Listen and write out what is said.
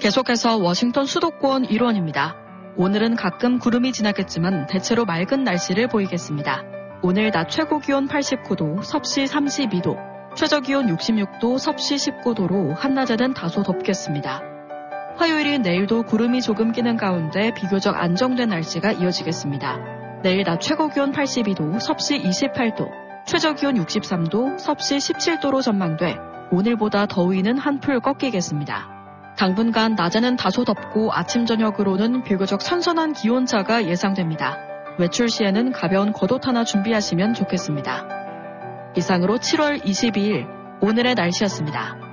계속해서 워싱턴 수도권 일원입니다. 오늘은 가끔 구름이 지나겠지만 대체로 맑은 날씨를 보이겠습니다. 오늘 낮 최고 기온 89도, 섭씨 32도, 최저 기온 66도, 섭씨 19도로 한낮에는 다소 덥겠습니다. 화요일인 내일도 구름이 조금 끼는 가운데 비교적 안정된 날씨가 이어지겠습니다. 내일 낮 최고 기온 82도, 섭씨 28도, 최저 기온 63도, 섭씨 17도로 전망돼 오늘보다 더위는 한풀 꺾이겠습니다. 당분간 낮에는 다소 덥고 아침 저녁으로는 비교적 선선한 기온차가 예상됩니다. 외출 시에는 가벼운 겉옷 하나 준비하시면 좋겠습니다. 이상으로 7월 22일 오늘의 날씨였습니다.